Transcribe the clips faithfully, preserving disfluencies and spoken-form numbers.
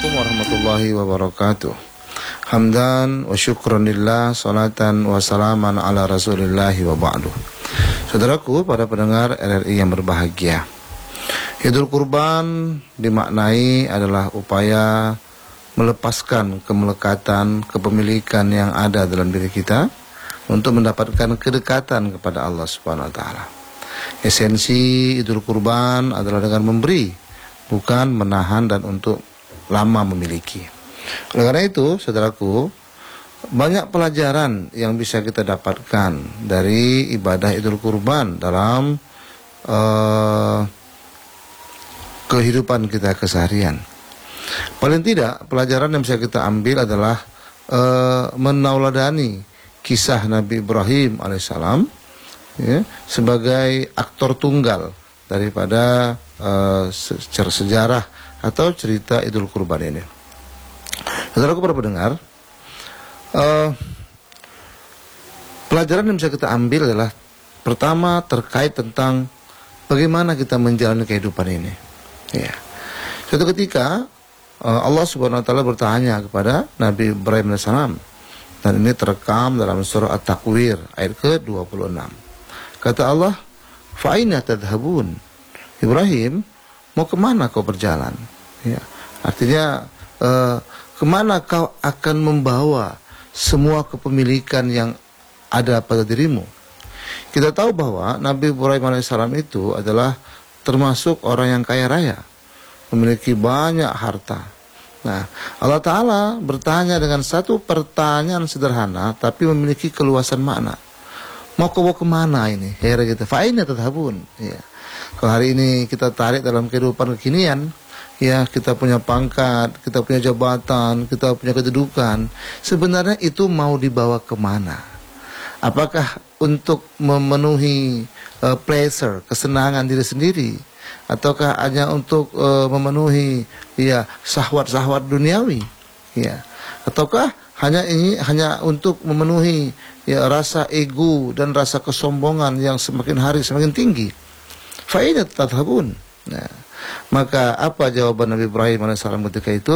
Assalamualaikum warahmatullahi wabarakatuh. Hamdan wa syukranillah, salatan wa salaman ala rasulillahi wa ba'du. Saudaraku, para pendengar R R I yang berbahagia, Idul Kurban dimaknai adalah upaya melepaskan kemelekatan, kepemilikan yang ada dalam diri kita untuk mendapatkan kedekatan kepada Allah Subhanahu wa taala. Esensi Idul Kurban adalah dengan memberi, bukan menahan dan untuk lama memiliki. Oleh karena itu, saudaraku, banyak pelajaran yang bisa kita dapatkan dari ibadah Idul Kurban dalam uh, kehidupan kita keseharian. Paling tidak, pelajaran yang bisa kita ambil adalah uh, menauladani kisah Nabi Ibrahim alaihissalam, ya, sebagai aktor tunggal daripada uh, sejarah atau cerita Idul Kurban ini. Saudaraku para pendengar, uh, pelajaran yang bisa kita ambil adalah pertama terkait tentang bagaimana kita menjalani kehidupan ini. Ya. Suatu ketika uh, Allah Subhanahu Wa Taala bertanya kepada Nabi Ibrahim alaihissalam, dan ini terekam dalam surah At-Takwir ayat ke dua puluh enam. Kata Allah, "Fa'ina tadhhabun?" Ibrahim, mau kemana kau berjalan? Ya, artinya uh, kemana kau akan membawa semua kepemilikan yang ada pada dirimu? Kita tahu bahwa Nabi Ibrahim alaihissalam itu adalah termasuk orang yang kaya raya, memiliki banyak harta. Nah, Allah Ta'ala bertanya dengan satu pertanyaan sederhana, tapi memiliki keluasan makna. Mau kau bawa kemana ini? Hera kita, fa'ina tadhhabun. Ya. Kalau hari ini kita tarik dalam kehidupan kekinian, ya, kita punya pangkat, kita punya jabatan, kita punya kedudukan. Sebenarnya itu mau dibawa kemana? Apakah untuk memenuhi uh, pleasure, kesenangan diri sendiri? Ataukah hanya untuk uh, memenuhi ya syahwat-syahwat duniawi? Ya. Ataukah hanya ini hanya untuk memenuhi ya rasa ego dan rasa kesombongan yang semakin hari semakin tinggi? Fa'ina tadhhabun. Nah, maka apa jawaban Nabi Ibrahim alaihissalam ketika itu?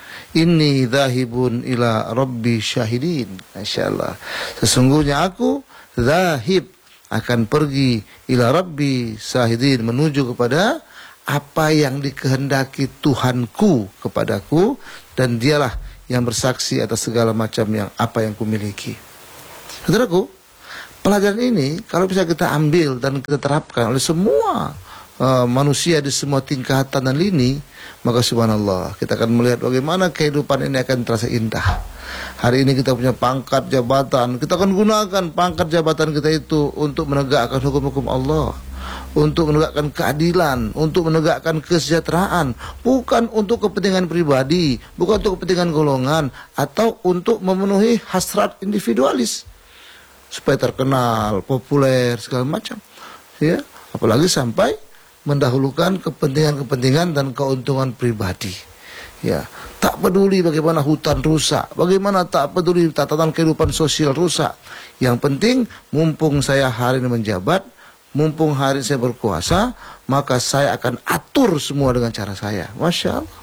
Inni dhahibun ila rabbi syahidin. Masyaallah. Sesungguhnya aku zahib, akan pergi ila rabbi syahidin, menuju kepada apa yang dikehendaki Tuhanku kepadaku, dan dialah yang bersaksi atas segala macam yang apa yang kumiliki. Saudaraku, pelajaran ini kalau bisa kita ambil dan kita terapkan oleh semua Uh, manusia di semua tingkatan dan lini, maka subhanallah, kita akan melihat bagaimana kehidupan ini akan terasa indah. Hari ini kita punya pangkat jabatan, kita akan gunakan pangkat jabatan kita itu untuk menegakkan hukum-hukum Allah, untuk menegakkan keadilan, untuk menegakkan kesejahteraan, bukan untuk kepentingan pribadi, bukan untuk kepentingan golongan, atau untuk memenuhi hasrat individualis supaya terkenal, populer, segala macam. Ya, apalagi sampai mendahulukan kepentingan-kepentingan dan keuntungan pribadi. Ya, tak peduli bagaimana hutan rusak, bagaimana tak peduli tatanan kehidupan sosial rusak. Yang penting, mumpung saya hari ini menjabat, mumpung hari saya berkuasa, maka saya akan atur semua dengan cara saya. Masya Allah.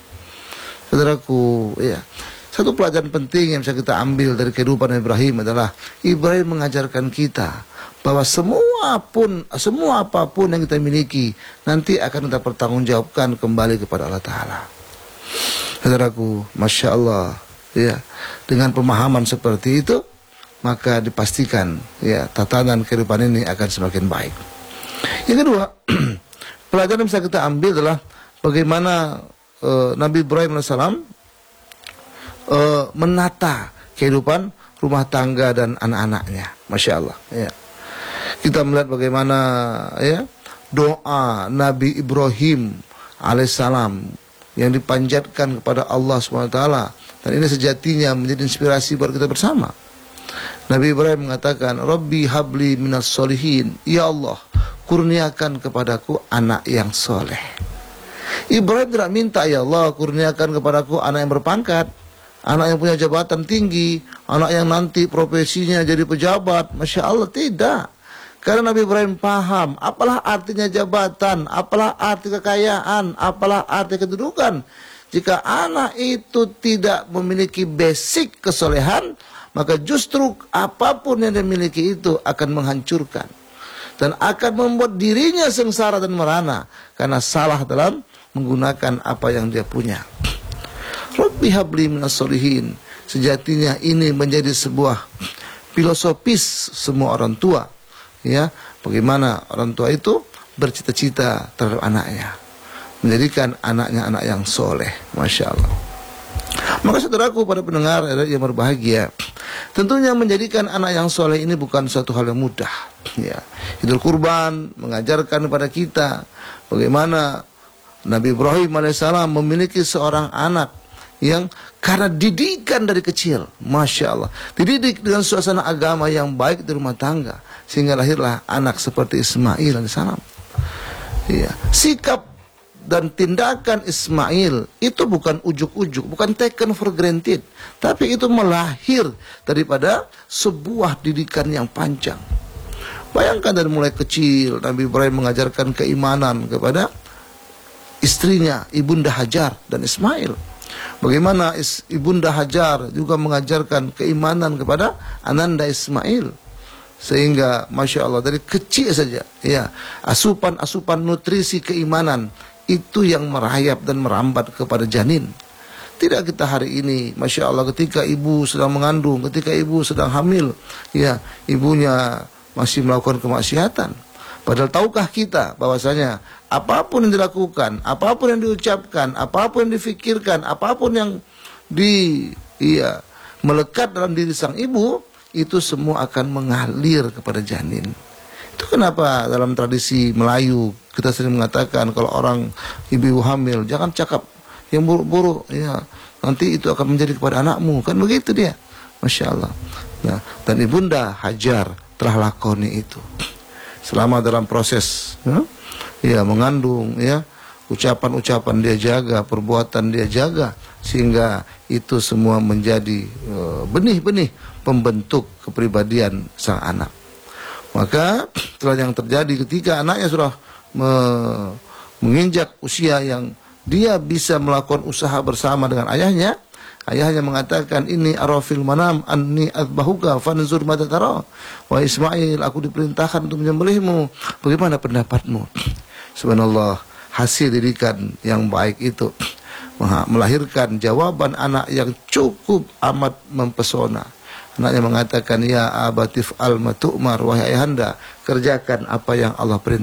Saudaraku, ya, satu pelajaran penting yang bisa kita ambil dari kehidupan Ibrahim adalah Ibrahim mengajarkan kita bahwa semua pun, semua apapun yang kita miliki nanti akan kita pertanggungjawabkan kembali kepada Allah Ta'ala. Saudaraku, Masya Allah, ya, dengan pemahaman seperti itu, maka dipastikan ya tatanan kehidupan ini akan semakin baik. Yang kedua, pelajaran yang bisa kita ambil adalah bagaimana uh, Nabi Ibrahim alaihissalam uh, menata kehidupan rumah tangga dan anak-anaknya. Masya Allah, ya. Kita melihat bagaimana ya doa Nabi Ibrahim alaihissalam yang dipanjatkan kepada Allah subhanahu wa taala, dan ini sejatinya menjadi inspirasi buat kita bersama. Nabi Ibrahim mengatakan, Rabbi habli minas solihin, ya Allah, kurniakan kepadaku anak yang soleh. Ibrahim tidak minta, ya Allah, kurniakan kepadaku anak yang berpangkat, anak yang punya jabatan tinggi, anak yang nanti profesinya jadi pejabat. Masya Allah, tidak. Karena Nabi Ibrahim paham, apalah artinya jabatan, apalah arti kekayaan, apalah arti kedudukan, jika anak itu tidak memiliki basic kesolehan, maka justru apapun yang dimiliki itu akan menghancurkan dan akan membuat dirinya sengsara dan merana karena salah dalam menggunakan apa yang dia punya. Rabbi habli minas solihin. Sejatinya ini menjadi sebuah filosofis semua orang tua, ya, bagaimana orang tua itu bercita-cita terhadap anaknya, menjadikan anaknya anak yang soleh, masya Allah. Maka saudaraku, pada pendengar yang berbahagia, tentunya menjadikan anak yang soleh ini bukan suatu hal yang mudah, ya. Idul Kurban mengajarkan kepada kita bagaimana Nabi Ibrahim alaihissalam memiliki seorang anak yang karena didikan dari kecil, masya Allah, dididik dengan suasana agama yang baik di rumah tangga, sehingga lahirlah anak seperti Ismail alaihissalam. Ya, sikap dan tindakan Ismail itu bukan ujuk-ujuk, bukan taken for granted, tapi itu melahir daripada sebuah didikan yang panjang. Bayangkan dari mulai kecil Nabi Ibrahim mengajarkan keimanan kepada istrinya Ibunda Hajar dan Ismail. Bagaimana Ibunda Hajar juga mengajarkan keimanan kepada ananda Ismail, sehingga masya Allah dari kecil saja, ya, asupan-asupan nutrisi keimanan itu yang merayap dan merambat kepada janin. Tidak kita hari ini, masya Allah, ketika ibu sedang mengandung, ketika ibu sedang hamil, ya, ibunya masih melakukan kemaksiatan. Padahal tahukah kita bahwasanya apapun yang dilakukan, apapun yang diucapkan, apapun yang difikirkan, apapun yang di iya melekat dalam diri sang ibu, itu semua akan mengalir kepada janin. Itu kenapa dalam tradisi Melayu kita sering mengatakan kalau orang ibu hamil jangan cakap yang buruk-buruk, ya, nanti itu akan menjadi kepada anakmu, kan begitu dia, masya Allah. Nah, dan Ibunda Hajar telah lakoni itu selama dalam proses, ya, ya mengandung, ya, ucapan-ucapan dia jaga, perbuatan dia jaga, sehingga itu semua menjadi benih-benih uh, pembentuk kepribadian sang anak. Maka setelah yang terjadi ketika anaknya sudah me menginjak usia yang dia bisa melakukan usaha bersama dengan ayahnya, ayahnya mengatakan, ini arafil manam anni adbahuka fanzur mata tara. Wahai Ismail, aku diperintahkan untuk menyembelihmu, bagaimana pendapatmu? Subhanallah, hasil didikan yang baik itu melahirkan jawaban anak yang cukup amat mempesona. Anaknya mengatakan, ya abatif al matu'mar, wahai ayahanda, kerjakan apa yang Allah perintahkan.